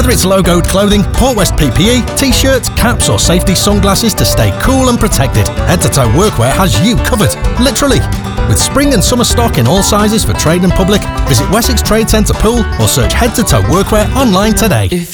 Whether it's logoed clothing, Port West PPE, t-shirts, caps or safety sunglasses to stay cool and protected, Head to Toe Workwear has you covered, literally. With spring and summer stock in all sizes for trade and public, visit Wessex Trade Centre Pool or search Head to Toe Workwear online today.